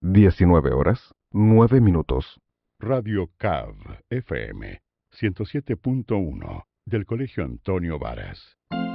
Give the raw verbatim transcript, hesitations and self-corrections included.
diecinueve horas, nueve minutos. Radio C A V F M ciento siete punto uno del Colegio Antonio Varas.